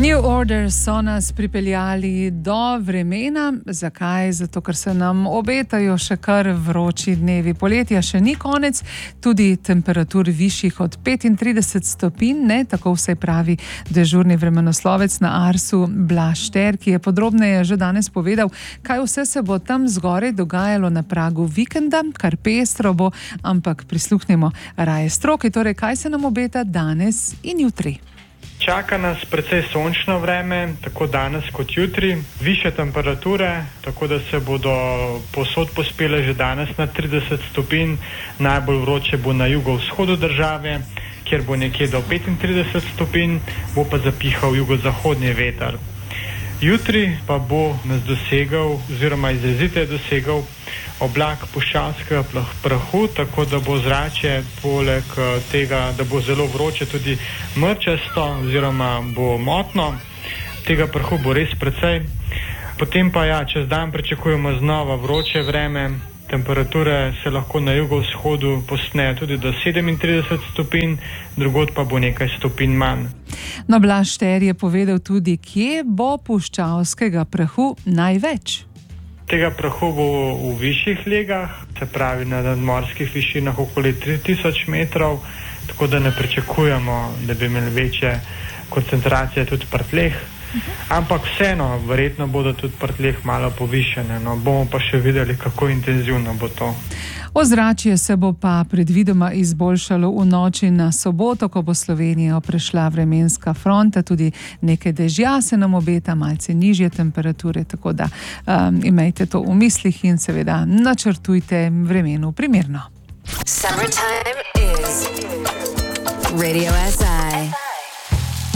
New Order so nas pripeljali do vremena. Zakaj? Zato, ker se nam obetajo še kar vroči dnevi. Poletja še ni konec, tudi temperatur višjih od 35 stopinj, ne, tako vse pravi dežurni vremenoslovec na Arsu Blaž Šter, ki je podrobneje že danes povedal, kaj vse se bo tam zgoraj dogajalo na pragu vikenda, kar pestro bo, ampak prisluhnimo raje stroki, torej kaj se nam obeta danes in jutri. Čaka nas precej sončno vreme, tako danes kot jutri, višje temperature, tako da se bodo povsod pospele že danes na 30 stopinj, najbolj vroče bo na jugovzhodu države, kjer bo nekje do 35 stopinj, bo pa zapihal jugozahodni veter. Jutri pa bo nas dosegal, oziroma izrazite dosegal oblak puščavskega prahu, tako da bo zrače poleg tega, da bo zelo vroče, tudi mrčasto oziroma bo motno. Tega prahu bo res precej. Potem pa čez dan pričakujemo znova vroče vreme. Temperature se lahko na jugovzhodu povzpnejo tudi do 37 stopinj, drugod pa bo nekaj stopinj manj. No, Blaž Šter je povedal tudi, kje bo puščavskega prahu največ. Tega prahu bo v višjih legah, se pravi na nadmorskih višinah okoli 3000 metrov, tako da ne pričakujemo, da bi imeli večje koncentracije tudi pri tleh. Ampak vseeno, verjetno bodo tudi pri tleh malo povišene, no bomo pa še videli, kako intenzivno bo to. Ozračje se bo pa predvidoma izboljšalo v noči na soboto, ko bo Slovenijo prešla vremenska fronta, tudi nekaj dežja se nam obeta, malce nižje temperature, tako da imejte to v mislih in seveda načrtujte vremenu primerno. Summertime is Radio SI.